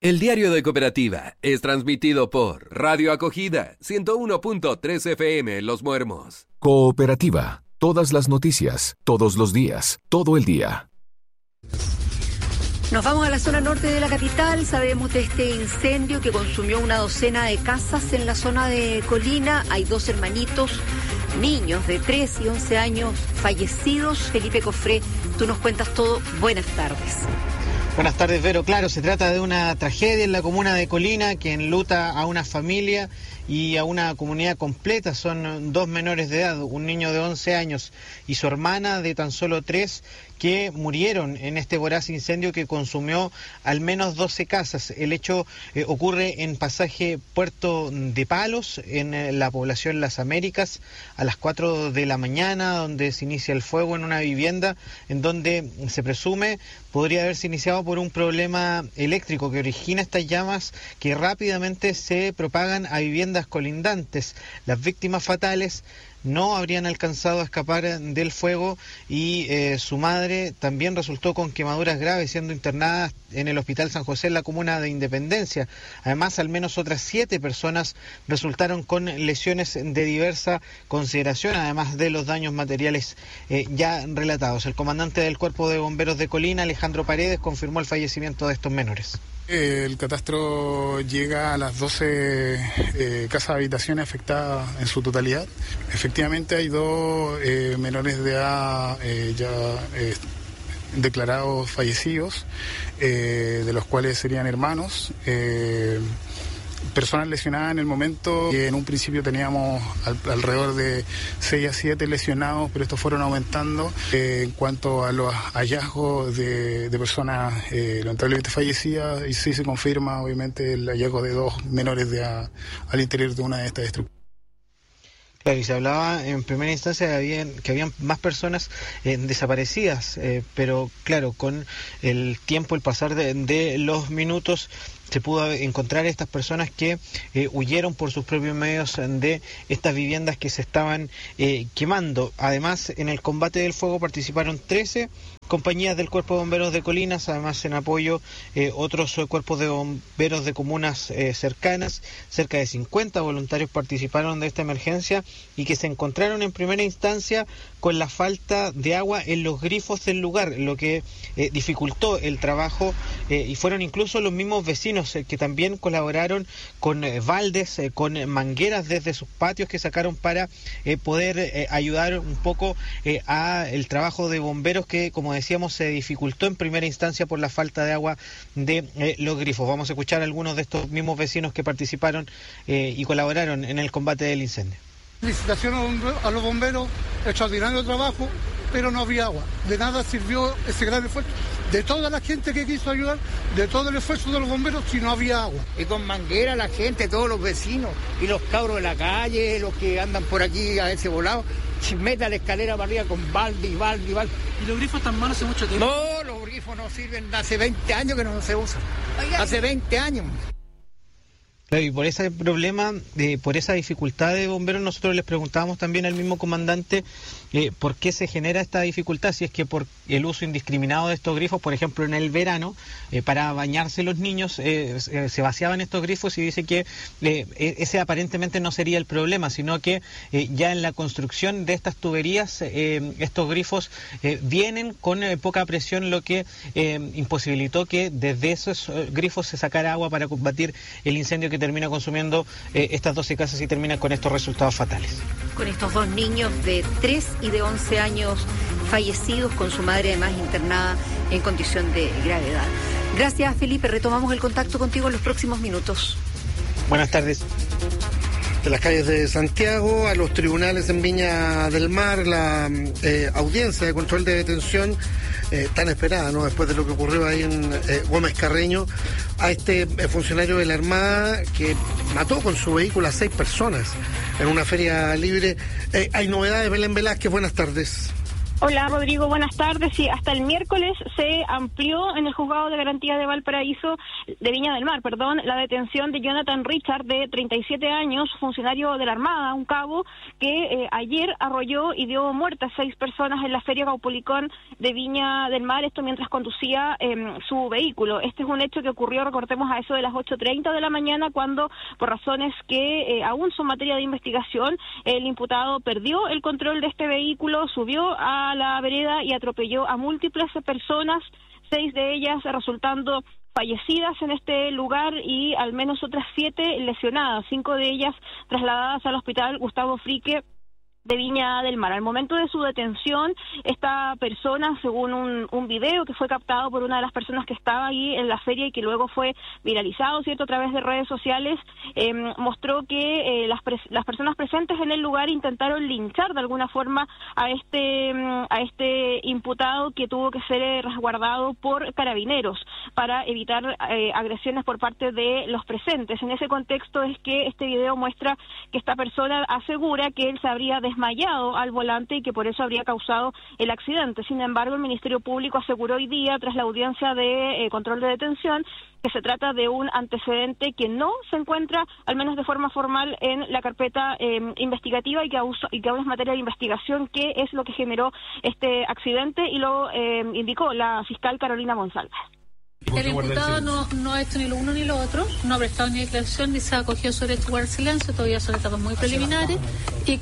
El Diario de Cooperativa es transmitido por Radio Acogida 101.3 FM Los Muermos. Cooperativa. Todas las noticias, todos los días, todo el día. Nos vamos a la zona norte de la capital. Sabemos de este incendio que consumió una docena de casas en la zona de Colina. Hay 2 hermanitos, niños de 3 y 11 años fallecidos. Felipe Cofré, tú nos cuentas todo. Buenas tardes. Buenas tardes, Vero. Claro, se trata de una tragedia en la comuna de Colina que enluta a una familia y a una comunidad completa. Son 2 menores de edad, un niño de 11 años y su hermana de tan solo 3, que murieron en este voraz incendio que consumió al menos 12 casas. El hecho ocurre en pasaje Puerto de Palos, en la población Las Américas, a las 4 de la mañana, donde se inicia el fuego en una vivienda, en donde se presume podría haberse iniciado por un problema eléctrico que origina estas llamas que rápidamente se propagan a viviendas colindantes. Las víctimas fatales no habrían alcanzado a escapar del fuego y su madre también resultó con quemaduras graves, siendo internada en el Hospital San José en la comuna de Independencia. Además, al menos otras 7 personas resultaron con lesiones de diversa consideración, además de los daños materiales ya relatados. El comandante del Cuerpo de Bomberos de Colina, Alejandro Paredes, confirmó el fallecimiento de estos menores. El catastro llega a las 12 casas de habitaciones afectadas en su totalidad. Efectivamente hay 2 menores de edad ya declarados fallecidos, de los cuales serían hermanos. Personas lesionadas en el momento, que en un principio teníamos alrededor de 6 a 7 lesionados, pero estos fueron aumentando. En cuanto a los hallazgos de personas lamentablemente fallecidas, y sí se confirma obviamente el hallazgo de 2 menores de edad al interior de una de estas estructuras. Claro, y se hablaba en primera instancia que habían más personas desaparecidas, pero claro, con el tiempo, el pasar de los minutos, se pudo encontrar estas personas que huyeron por sus propios medios de estas viviendas que se estaban quemando. Además, en el combate del fuego participaron 13 compañías del Cuerpo de Bomberos de Colinas, además en apoyo otros cuerpos de bomberos de comunas cercanas. Cerca de 50 voluntarios participaron de esta emergencia y que se encontraron en primera instancia con la falta de agua en los grifos del lugar, lo que dificultó el trabajo, y fueron incluso los mismos vecinos que también colaboraron con baldes, con mangueras desde sus patios que sacaron para poder ayudar un poco a el trabajo de bomberos que, como decíamos, se dificultó en primera instancia por la falta de agua de los grifos. Vamos a escuchar a algunos de estos mismos vecinos que participaron y colaboraron en el combate del incendio. Felicitaciones a los bomberos, extraordinario trabajo, pero no había agua. De nada sirvió ese gran esfuerzo de toda la gente que quiso ayudar, de todo el esfuerzo de los bomberos, si no había agua. Y con manguera la gente, todos los vecinos, y los cabros de la calle, los que andan por aquí a ese volado, se mete a la escalera para arriba con balde y balde y balde. ¿Y los grifos están malos hace mucho tiempo? No, los grifos no sirven, hace 20 años que no se usan. Hace 20 años. Claro, y por ese problema, por esa dificultad de bomberos, nosotros les preguntábamos también al mismo comandante por qué se genera esta dificultad, si es que por el uso indiscriminado de estos grifos, por ejemplo en el verano, para bañarse los niños, se vaciaban estos grifos, y dice que ese aparentemente no sería el problema, sino que ya en la construcción de estas tuberías, estos grifos vienen con poca presión, lo que imposibilitó que desde esos grifos se sacara agua para combatir el incendio que termina consumiendo estas 12 casas y termina con estos resultados fatales. Con estos 2 niños de 3 y de 11 años fallecidos, con su madre además internada en condición de gravedad. Gracias, Felipe. Retomamos el contacto contigo en los próximos minutos. Buenas tardes. De las calles de Santiago a los tribunales en Viña del Mar, la audiencia de control de detención tan esperada, ¿no? Después de lo que ocurrió ahí en Gómez Carreño, a este funcionario de la Armada que mató con su vehículo a 6 personas en una feria libre. Hay novedades, Belén Velázquez, buenas tardes. Hola Rodrigo, buenas tardes. Sí, hasta el miércoles se amplió en el Juzgado de Garantía de Valparaíso, de Viña del Mar, la detención de Jonathan Richard, de 37 años, funcionario de la Armada, un cabo que ayer arrolló y dio muerte a 6 personas en la Feria Caupolicán de Viña del Mar, esto mientras conducía su vehículo. Este es un hecho que ocurrió, recordemos, a eso de las 8:30 de la mañana, cuando, por razones que aún son materia de investigación, el imputado perdió el control de este vehículo, subió a la vereda y atropelló a múltiples personas, 6 de ellas resultando fallecidas en este lugar y al menos otras 7 lesionadas, 5 de ellas trasladadas al hospital Gustavo Frique de Viña del Mar. Al momento de su detención, esta persona, según un video que fue captado por una de las personas que estaba ahí en la feria y que luego fue viralizado, ¿cierto?, a través de redes sociales, mostró que las personas presentes en el lugar intentaron linchar de alguna forma a este imputado, que tuvo que ser resguardado por carabineros para evitar agresiones por parte de los presentes. En ese contexto es que este video muestra que esta persona asegura que él se habría desmayado al volante y que por eso habría causado el accidente. Sin embargo, el Ministerio Público aseguró hoy día, tras la audiencia de control de detención, que se trata de un antecedente que no se encuentra, al menos de forma formal, en la carpeta investigativa y que aún es materia de investigación, qué es lo que generó este accidente, y lo indicó la fiscal Carolina Monsalve. El imputado no ha hecho ni lo uno ni lo otro, no ha prestado ni declaración ni se ha acogido su derecho a guardar silencio, todavía son etapas muy preliminares y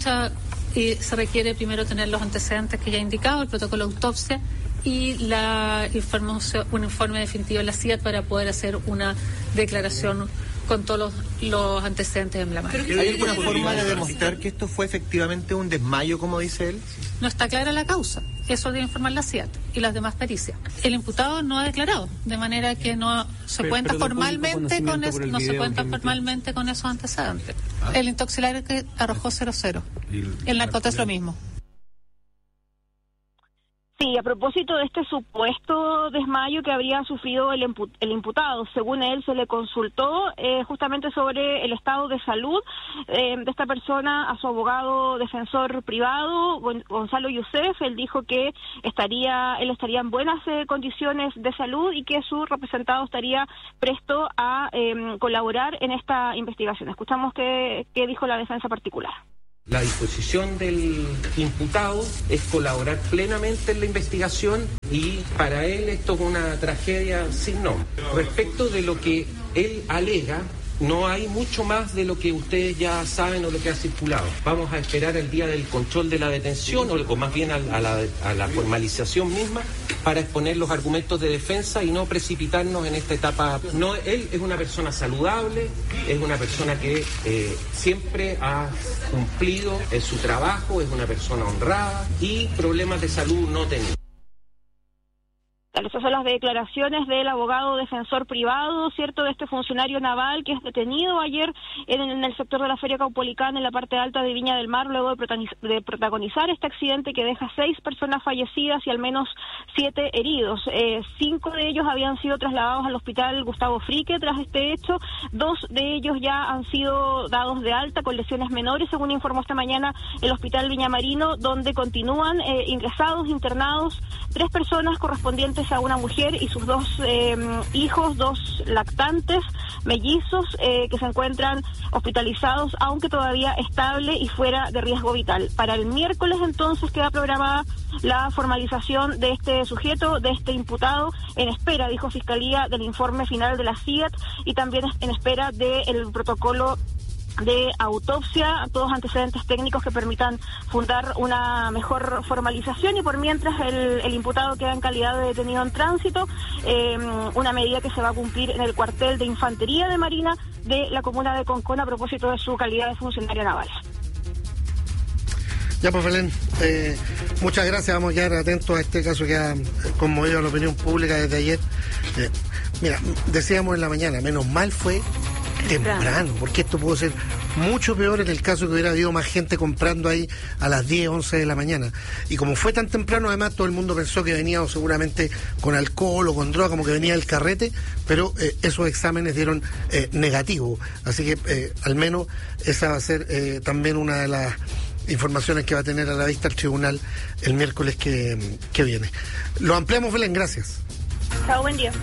se requiere primero tener los antecedentes que ya he indicado, el protocolo de autopsia y un informe definitivo de la CIAT para poder hacer una declaración con todos los antecedentes en la mano. ¿Hay alguna forma de demostrar que esto fue efectivamente un desmayo, como dice él? No está clara la causa. Eso debe informar la CIAT y las demás pericias. El imputado no ha declarado, de manera que no se cuenta formalmente con esos antecedentes. El intoxicador que arrojó 0-0. El narcotest lo mismo. Sí, a propósito de este supuesto desmayo que habría sufrido el imputado, según él se le consultó justamente sobre el estado de salud de esta persona a su abogado defensor privado, Gonzalo Youssef. Él dijo que él estaría en buenas condiciones de salud y que su representado estaría presto a colaborar en esta investigación. Escuchamos qué dijo la defensa particular. La disposición del imputado es colaborar plenamente en la investigación y para él esto es una tragedia sin nombre. Respecto de lo que él alega, no hay mucho más de lo que ustedes ya saben o lo que ha circulado. Vamos a esperar el día del control de la detención o más bien a la formalización misma para exponer los argumentos de defensa y no precipitarnos en esta etapa. No, él es una persona saludable, es una persona que siempre ha cumplido en su trabajo, es una persona honrada y problemas de salud no tenía. Esas son las declaraciones del abogado defensor privado, ¿cierto?, de este funcionario naval que es detenido ayer en el sector de la Feria Caupolicán, en la parte alta de Viña del Mar, luego de protagonizar este accidente que deja 6 personas fallecidas y al menos 7 heridos. 5 de ellos habían sido trasladados al hospital Gustavo Frique tras este hecho. 2 de ellos ya han sido dados de alta con lesiones menores, según informó esta mañana el hospital Viñamarino, donde continúan internados 3 personas correspondientes a una mujer y sus 2 hijos, 2 lactantes mellizos que se encuentran hospitalizados, aunque todavía estable y fuera de riesgo vital. Para el miércoles entonces queda programada la formalización de este sujeto, de este imputado, en espera, dijo Fiscalía, del informe final de la CIAT y también en espera del protocolo de autopsia, todos antecedentes técnicos que permitan fundar una mejor formalización, y por mientras el imputado queda en calidad de detenido en tránsito, una medida que se va a cumplir en el cuartel de Infantería de Marina de la comuna de Concón a propósito de su calidad de funcionario naval. Ya, pues, Belén, muchas gracias. Vamos a quedar atentos a este caso que ha conmovido a la opinión pública desde ayer. Mira, decíamos en la mañana, menos mal fue temprano, porque esto pudo ser mucho peor en el caso que hubiera habido más gente comprando ahí a las 10, 11 de la mañana. Y como fue tan temprano, además todo el mundo pensó que venía seguramente con alcohol o con droga, como que venía el carrete, pero esos exámenes dieron negativo. Así que al menos esa va a ser también una de las informaciones que va a tener a la vista el tribunal el miércoles que viene. Lo ampliamos, Belén, gracias. Chao, buen día.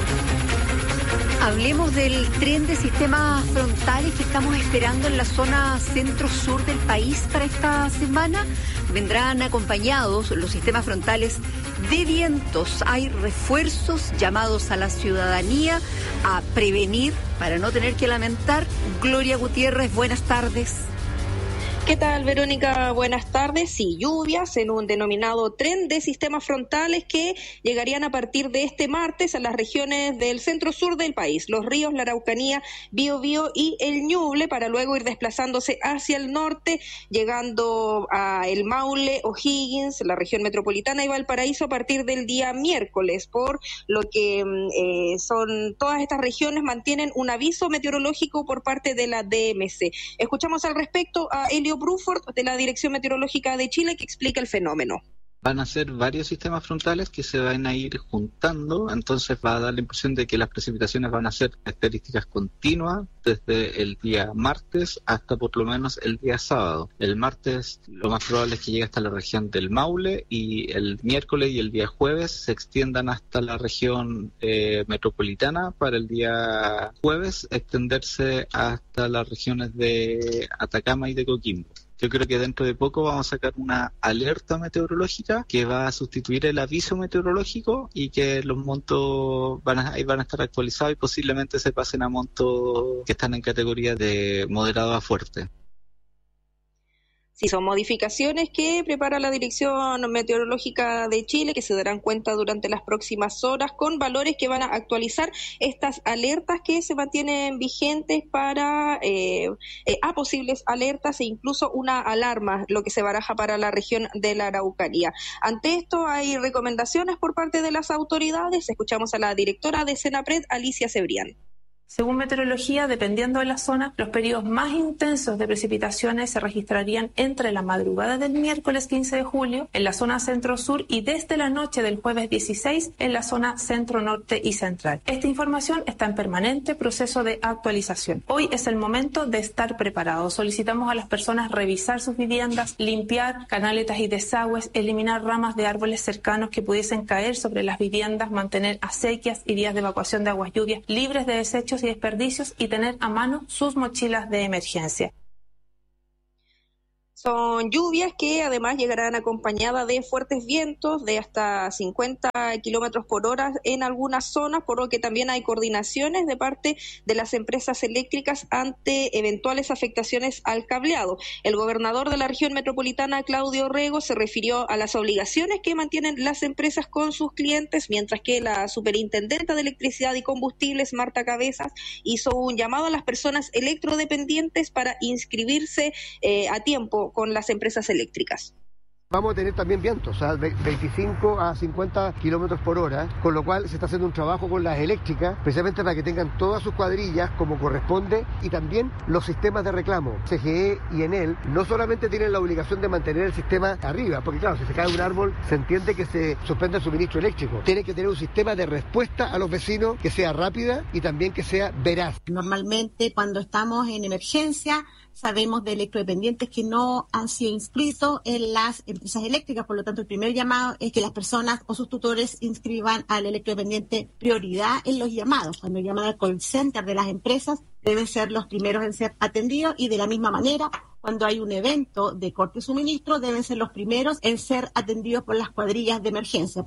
Hablemos del tren de sistemas frontales que estamos esperando en la zona centro-sur del país para esta semana. Vendrán acompañados los sistemas frontales de vientos. Hay refuerzos, llamados a la ciudadanía a prevenir para no tener que lamentar. Gloria Gutiérrez, buenas tardes. ¿Qué tal, Verónica? Buenas tardes. Sí, lluvias en un denominado tren de sistemas frontales que llegarían a partir de este martes a las regiones del centro-sur del país, Los Ríos, la Araucanía, Biobío y el Ñuble, para luego ir desplazándose hacia el norte, llegando a El Maule, O'Higgins, la región metropolitana y Valparaíso a partir del día miércoles, por lo que son todas estas regiones mantienen un aviso meteorológico por parte de la DMC. Escuchamos al respecto a Elio Bruford, de la Dirección Meteorológica de Chile, que explica el fenómeno. Van a ser varios sistemas frontales que se van a ir juntando, entonces va a dar la impresión de que las precipitaciones van a ser características continuas desde el día martes hasta por lo menos el día sábado. El martes lo más probable es que llegue hasta la región del Maule y el miércoles y el día jueves se extiendan hasta la región metropolitana, para el día jueves extenderse hasta las regiones de Atacama y de Coquimbo. Yo creo que dentro de poco vamos a sacar una alerta meteorológica que va a sustituir el aviso meteorológico y que los montos van a estar actualizados y posiblemente se pasen a montos que están en categoría de moderado a fuerte. Sí, son modificaciones que prepara la Dirección Meteorológica de Chile, que se darán cuenta durante las próximas horas, con valores que van a actualizar estas alertas que se mantienen vigentes para a posibles alertas e incluso una alarma, lo que se baraja para la región de la Araucanía. Ante esto hay recomendaciones por parte de las autoridades. Escuchamos a la directora de Senapred, Alicia Cebrián. Según meteorología, dependiendo de la zona, los periodos más intensos de precipitaciones se registrarían entre la madrugada del miércoles 15 de julio en la zona centro-sur y desde la noche del jueves 16 en la zona centro-norte y central. Esta información está en permanente proceso de actualización. Hoy es el momento de estar preparados. Solicitamos a las personas revisar sus viviendas, limpiar canaletas y desagües, eliminar ramas de árboles cercanos que pudiesen caer sobre las viviendas, mantener acequias y vías de evacuación de aguas lluvias libres de desechos y desperdicios y tener a mano sus mochilas de emergencia. Son lluvias que además llegarán acompañadas de fuertes vientos de hasta 50 kilómetros por hora en algunas zonas, por lo que también hay coordinaciones de parte de las empresas eléctricas ante eventuales afectaciones al cableado. El gobernador de la región metropolitana, Claudio Rego, se refirió a las obligaciones que mantienen las empresas con sus clientes, mientras que la superintendenta de Electricidad y Combustibles, Marta Cabezas, hizo un llamado a las personas electrodependientes para inscribirse a tiempo con las empresas eléctricas. Vamos a tener también vientos, 25 a 50 kilómetros por hora, con lo cual se está haciendo un trabajo con las eléctricas, precisamente para que tengan todas sus cuadrillas como corresponde, y también los sistemas de reclamo. CGE y Enel no solamente tienen la obligación de mantener el sistema arriba, porque claro, si se cae un árbol, se entiende que se suspende el suministro eléctrico. Tiene que tener un sistema de respuesta a los vecinos que sea rápida y también que sea veraz. Normalmente, cuando estamos en emergencia, sabemos de electrodependientes que no han sido inscritos en las empresas eléctricas, por lo tanto el primer llamado es que las personas o sus tutores inscriban al electrodependiente prioridad en los llamados. Cuando llaman al call center de las empresas deben ser los primeros en ser atendidos, y de la misma manera cuando hay un evento de corte de suministro deben ser los primeros en ser atendidos por las cuadrillas de emergencia.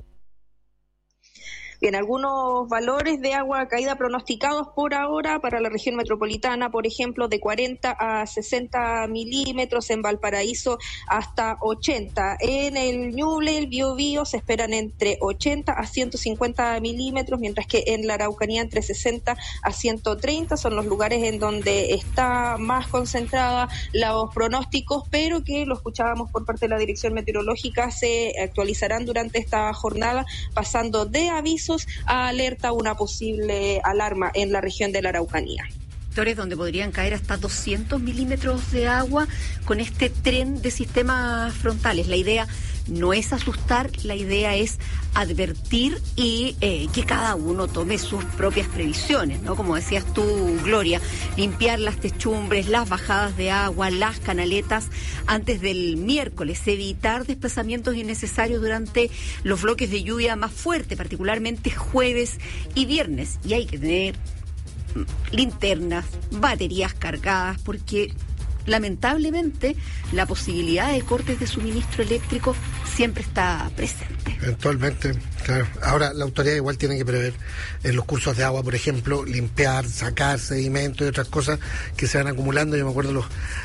Bien, algunos valores de agua caída pronosticados por ahora para la región metropolitana, por ejemplo, de 40 a 60 milímetros, en Valparaíso hasta 80. En el Ñuble, el Biobío, se esperan entre 80 a 150 milímetros, mientras que en la Araucanía entre 60 a 130 son los lugares en donde está más concentrada los pronósticos, pero que lo escuchábamos por parte de la Dirección Meteorológica, se actualizarán durante esta jornada, pasando de aviso a alerta una posible alarma en la región de la Araucanía. Sectores donde podrían caer hasta 200 milímetros de agua con este tren de sistemas frontales. La idea no es asustar, la idea es advertir y que cada uno tome sus propias previsiones, ¿no? Como decías tú, Gloria, limpiar las techumbres, las bajadas de agua, las canaletas antes del miércoles, evitar desplazamientos innecesarios durante los bloques de lluvia más fuertes, particularmente jueves y viernes. Y hay que tener linternas, baterías cargadas, porque lamentablemente la posibilidad de cortes de suministro eléctrico siempre está presente. Eventualmente, claro. Ahora, la autoridad igual tiene que prever en los cursos de agua, por ejemplo, limpiar, sacar sedimentos y otras cosas que se van acumulando. Yo me acuerdo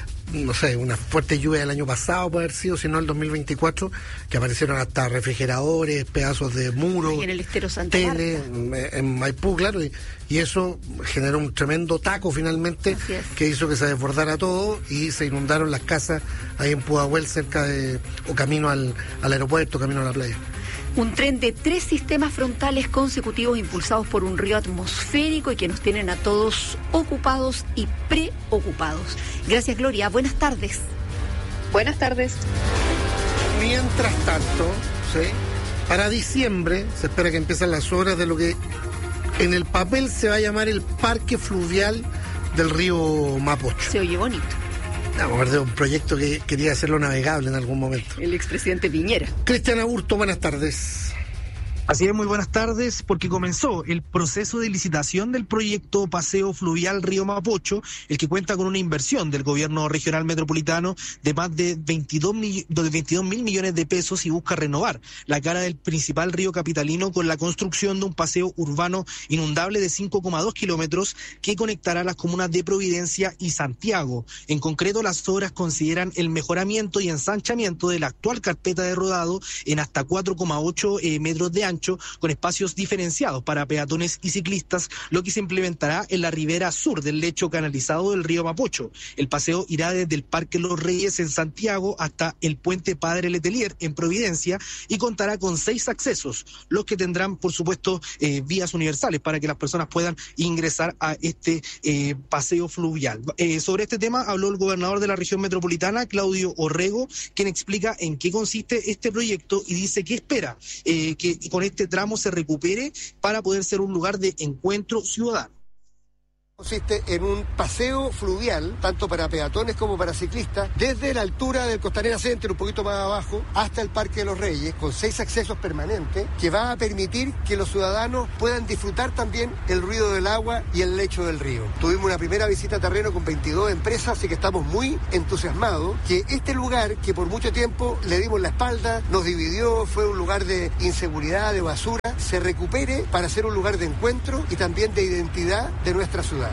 una fuerte lluvia del año pasado puede haber sido, si no el 2024, que aparecieron hasta refrigeradores, pedazos de muros, en el estero Santa tele, en Maipú, claro, y eso generó un tremendo taco finalmente, que hizo que se desbordara todo y se inundaron las casas ahí en Pudahuel, camino al aeropuerto, camino a la playa. Un tren de 3 sistemas frontales consecutivos impulsados por un río atmosférico y que nos tienen a todos ocupados y preocupados. Gracias, Gloria. Buenas tardes. Buenas tardes. Mientras tanto, ¿sí?, para diciembre se espera que empiecen las obras de lo que en el papel se va a llamar el Parque Fluvial del río Mapocho. Se oye bonito. Vamos a ver, un proyecto que quería hacerlo navegable en algún momento. El expresidente Piñera. Cristian Aburto, buenas tardes. Así es, muy buenas tardes, porque comenzó el proceso de licitación del proyecto Paseo Fluvial Río Mapocho, el que cuenta con una inversión del gobierno regional metropolitano de más de 22 mil millones de pesos y busca renovar la cara del principal río capitalino con la construcción de un paseo urbano inundable de 5,2 kilómetros que conectará las comunas de Providencia y Santiago. En concreto, las obras consideran el mejoramiento y ensanchamiento de la actual carpeta de rodado en hasta 4,8 metros de ancho, con espacios diferenciados para peatones y ciclistas, lo que se implementará en la ribera sur del lecho canalizado del río Mapocho. El paseo irá desde el Parque Los Reyes en Santiago hasta el Puente Padre Letelier en Providencia y contará con 6 accesos, los que tendrán, por supuesto, vías universales para que las personas puedan ingresar a este paseo fluvial. Sobre este tema habló el gobernador de la región metropolitana, Claudio Orrego, quien explica en qué consiste este proyecto y dice que espera que con este tramo se recupere para poder ser un lugar de encuentro ciudadano. Consiste en un paseo fluvial, tanto para peatones como para ciclistas, desde la altura del Costanera Center, un poquito más abajo, hasta el Parque de los Reyes, con 6 accesos permanentes, que va a permitir que los ciudadanos puedan disfrutar también el ruido del agua y el lecho del río. Tuvimos una primera visita a terreno con 22 empresas, así que estamos muy entusiasmados que este lugar, que por mucho tiempo le dimos la espalda, nos dividió, fue un lugar de inseguridad, de basura, se recupere para ser un lugar de encuentro y también de identidad de nuestra ciudad.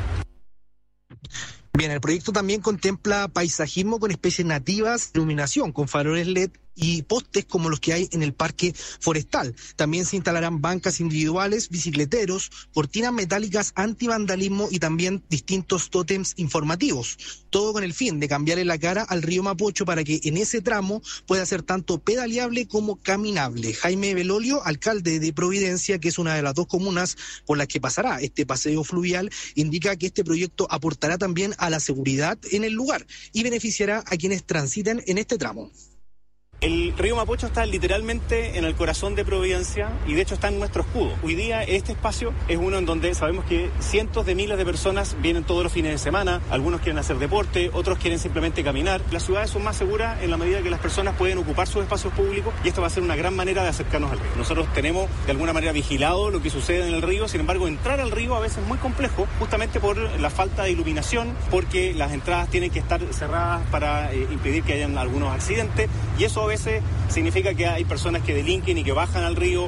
Bien, el proyecto también contempla paisajismo con especies nativas, iluminación con faroles LED y postes como los que hay en el Parque Forestal. También se instalarán bancas individuales, bicicleteros, cortinas metálicas antivandalismo y también distintos tótems informativos. Todo con el fin de cambiarle la cara al río Mapocho para que en ese tramo pueda ser tanto pedaleable como caminable. Jaime Belolio, alcalde de Providencia, que es una de las 2 comunas por las que pasará este paseo fluvial, indica que este proyecto aportará también a la seguridad en el lugar y beneficiará a quienes transiten en este tramo. El río Mapocho está literalmente en el corazón de Providencia y de hecho está en nuestro escudo. Hoy día este espacio es uno en donde sabemos que cientos de miles de personas vienen todos los fines de semana, algunos quieren hacer deporte, otros quieren simplemente caminar. Las ciudades son más seguras en la medida que las personas pueden ocupar sus espacios públicos y esto va a ser una gran manera de acercarnos al río. Nosotros tenemos de alguna manera vigilado lo que sucede en el río, sin embargo entrar al río a veces es muy complejo justamente por la falta de iluminación, porque las entradas tienen que estar cerradas para impedir que hayan algunos accidentes y eso a veces significa que hay personas que delinquen y que bajan al río.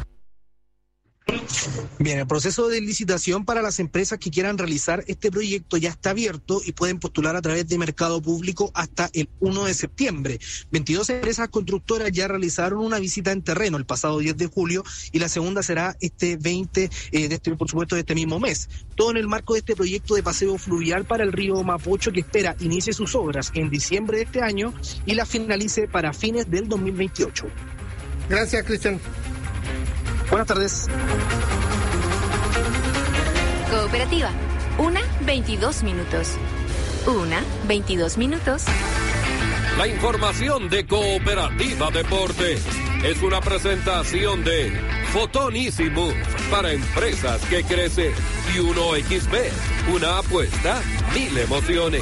Bien, el proceso de licitación para las empresas que quieran realizar este proyecto ya está abierto y pueden postular a través de Mercado Público hasta el 1 de septiembre. 22 empresas constructoras ya realizaron una visita en terreno el pasado 10 de julio y la segunda será este 20 por supuesto, de este mismo mes. Todo en el marco de este proyecto de paseo fluvial para el río Mapocho que espera inicie sus obras en diciembre de este año y las finalice para fines del 2028. Gracias, Cristian. Buenas tardes. Cooperativa, 1:22 minutos. 1:22 minutos. La información de Cooperativa Deportes es una presentación de Photon Easy Move para empresas que crecen y 1xBet, una apuesta, 1000 emociones.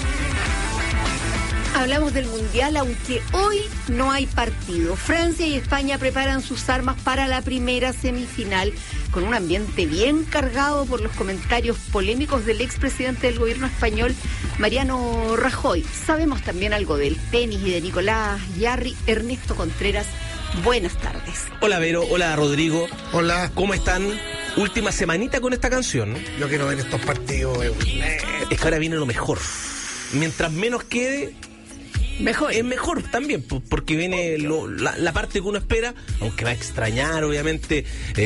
Hablamos del Mundial, aunque hoy no hay partido. Francia y España preparan sus armas para la primera semifinal, con un ambiente bien cargado por los comentarios polémicos del expresidente del gobierno español, Mariano Rajoy. Sabemos también algo del tenis y de Nicolás Yarri. Ernesto Contreras, buenas tardes. Hola Vero, hola Rodrigo. Hola. ¿Cómo están? Última semanita con esta canción, ¿no? Yo quiero ver estos partidos. Es que ahora viene lo mejor. Mientras menos quede... Mejor. Es mejor también, porque viene la parte que uno espera, aunque va a extrañar, obviamente,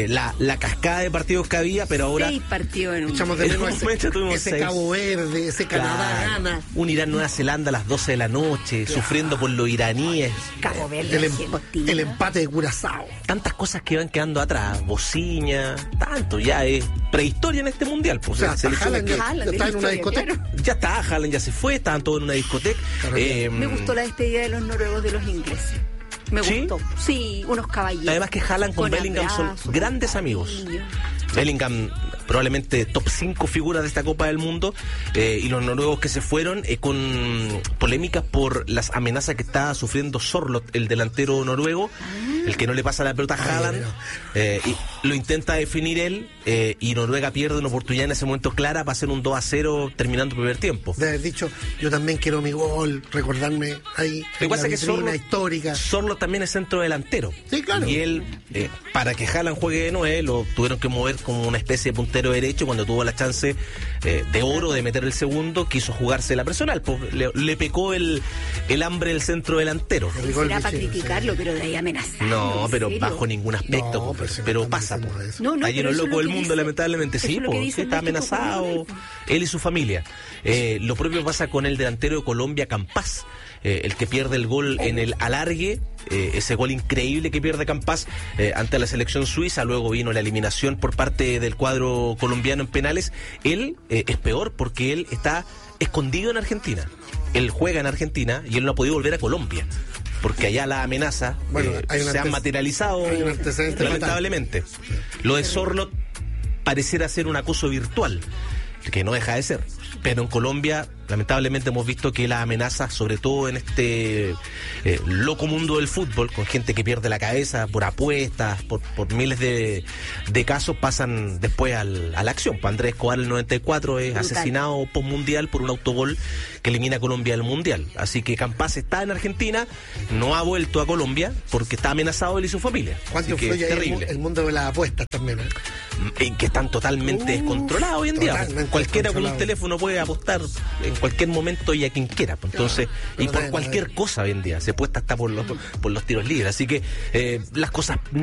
la cascada de partidos que había, pero ahora... 6 partidos en un echamos de menos ese 6. Cabo Verde, ese Canadá gana. Un Irán-Nueva Zelanda a las 12 de la noche, sufriendo por los iraníes. Cabo Verde, el empate de Curazao. Tantas cosas que van quedando atrás, Bociña, tanto, ya es prehistoria en este mundial. Pues, o sea, Haaland ya está en una discoteca. Claro. Ya está, Haaland ya se fue, estaban todos en una discoteca. Me gustó la despedida de los noruegos de los ingleses. Me gustó. Sí, unos caballeros. Además que Haaland con Bellingham son grandes amigos. Bellingham probablemente top 5 figuras de esta Copa del Mundo, y los noruegos que se fueron con polémicas por las amenazas que está sufriendo Sorloth, el delantero noruego, el que no le pasa la pelota a Haaland, y lo intenta definir él, y Noruega pierde una oportunidad en ese momento clara para hacer un 2-0 terminando el primer tiempo. De haber dicho, yo también quiero mi gol, recordarme ahí en la vitrina histórica. Sorloth también es centro delantero. Sí, claro. Y él, para que Haaland juegue de 9, lo tuvieron que mover como una especie de puntero derecho. Cuando tuvo la chance de oro de meter el segundo, quiso jugarse la personal, pues le pecó el hambre del centro delantero. Será para criticarlo, pero de ahí amenazar. No, pero bajo ningún aspecto. No, pero pasa. Está lleno loco del mundo, lamentablemente. Sí, pues está amenazado él y su familia. Lo propio pasa con el delantero de Colombia, Campás, el que pierde el gol en el alargue, ese gol increíble que pierde Campás ante la selección suiza. Luego vino la eliminación por parte del cuadro colombiano en penales. Él es peor porque él está escondido en Argentina. Él juega en Argentina y él no ha podido volver a Colombia, porque allá la amenaza se han materializado lamentablemente. Lo de Sorloth pareciera ser un acoso virtual, que no deja de ser. Pero en Colombia, lamentablemente, hemos visto que las amenazas, sobre todo en este loco mundo del fútbol, con gente que pierde la cabeza por apuestas, por miles de casos, pasan después a la acción. Andrés Escobar, el 94, es asesinado postmundial por un autogol que elimina a Colombia del Mundial. Así que Campás está en Argentina, no ha vuelto a Colombia porque está amenazado él y su familia. ¿Cuánto influye el mundo de las apuestas también? En que están totalmente descontrolados hoy en día. Cualquiera con un teléfono puede apostar en cualquier momento y a quien quiera. Entonces, y por cualquier cosa hoy en día se puesta hasta por los tiros libres. Así que las cosas